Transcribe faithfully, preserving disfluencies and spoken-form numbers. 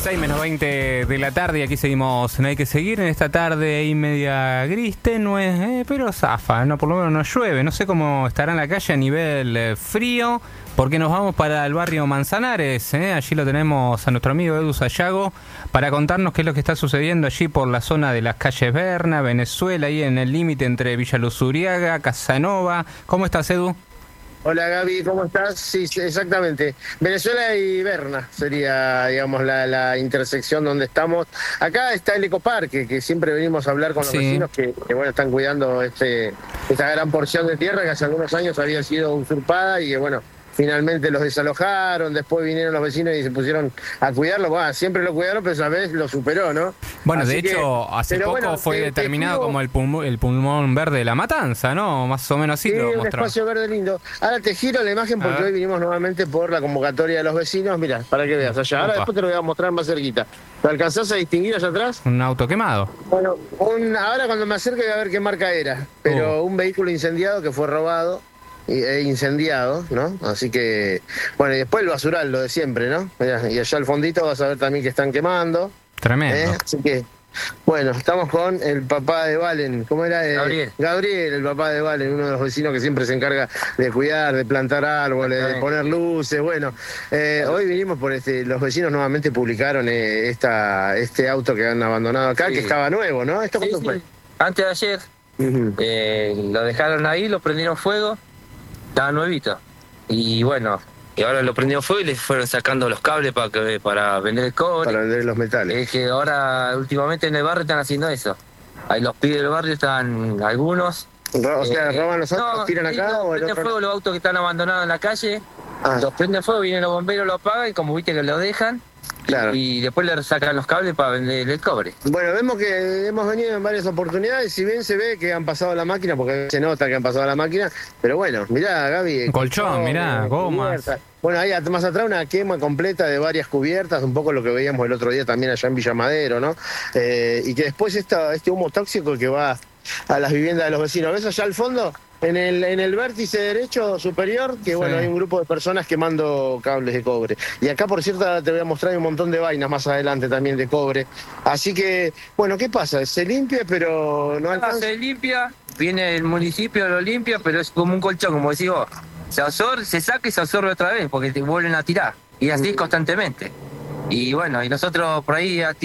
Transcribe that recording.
seis menos veinte de la tarde y aquí seguimos. No hay que seguir en esta tarde y media gris, tenue, eh, pero zafa, no, por lo menos no llueve. No sé cómo estará en la calle a nivel eh, frío, porque nos vamos para el barrio Manzanares. Eh. Allí lo tenemos a nuestro amigo Edu Sayago para contarnos qué es lo que está sucediendo allí por la zona de las calles Berna, Venezuela, ahí en el límite entre Villa Luzuriaga, Casanova. ¿Cómo estás, Edu? Hola Gaby, ¿cómo estás? Sí, sí, exactamente. Venezuela y Berna sería, digamos, la, la intersección donde estamos. Acá está el ecoparque, que siempre venimos a hablar con los sí. vecinos que, que, bueno, están cuidando este, esta gran porción de tierra que hace algunos años había sido usurpada y que, bueno, finalmente los desalojaron, después vinieron los vecinos y se pusieron a cuidarlo. Bueno, siempre lo cuidaron, pero esa vez lo superó, ¿no? Bueno, Así de hecho, que, hace poco bueno, fue te, determinado te como el pulmón, el pulmón verde de la matanza, ¿no? Más o menos así sí, lo un mostraba. espacio verde lindo. Ahora te giro la imagen porque hoy vinimos nuevamente por la convocatoria de los vecinos. Mira, para que veas allá. Ahora Opa. después te lo voy a mostrar más cerquita. ¿Lo alcanzás a distinguir allá atrás? Un auto quemado. Bueno, un, ahora cuando me acerque voy a ver qué marca era. Pero Oh. un vehículo incendiado que fue robado e incendiado, ¿no? Así que, bueno, y después el basural, lo de siempre, ¿no? Mirá, y allá al fondito vas a ver también que están quemando. Tremendo. ¿eh? Así que, bueno, estamos con el papá de Valen. ¿Cómo era? Eh, Gabriel. Gabriel, el papá de Valen, uno de los vecinos que siempre se encarga de cuidar, de plantar árboles, de poner luces. Bueno, eh, hoy vinimos por este, los vecinos nuevamente publicaron eh, esta, este auto que han abandonado acá, Sí. que estaba nuevo, ¿no? ¿Esto Sí, cuándo sí. fue? Antes de ayer, Ujú. eh, lo dejaron ahí, lo prendieron fuego, estaba nuevito. Y bueno, y ahora lo prendieron fuego y le fueron sacando los cables para que, para vender el cobre. Para vender los metales. Es que ahora, últimamente en el barrio están haciendo eso. Ahí los pibes del barrio están algunos. Ro- o sea, eh, roban los autos, no, los tiran sí, acá no, o el prenden otro. fuego los autos que están abandonados en la calle. Ah, Los prenden fuego, vienen los bomberos, lo apagan y como viste que lo dejan. claro. Y después le sacan los cables para vender el cobre. Bueno, vemos que hemos venido en varias oportunidades, si bien se ve que han pasado la máquina, porque se nota que han pasado la máquina, pero bueno, mirá, Gaby. Un colchón, mirá, gomas. cubiertas. Bueno, ahí at- más atrás una quema completa de varias cubiertas, un poco lo que veíamos el otro día también allá en Villa Madero, ¿no? Eh, y que después esta, este humo tóxico que va a las viviendas de los vecinos. ¿Ves allá al fondo? En el, en el vértice derecho superior, que bueno, Sí. hay un grupo de personas quemando cables de cobre. Y acá, por cierto, ahora te voy a mostrar un montón de vainas más adelante también de cobre. Así que, bueno, ¿qué pasa? Se limpia, pero no Ah, alcanza. se limpia, viene el municipio, lo limpia, pero es como un colchón, como decís vos. Se absorbe, se saca y se absorbe otra vez, porque te vuelven a tirar. Y así constantemente. Y bueno, y nosotros por ahí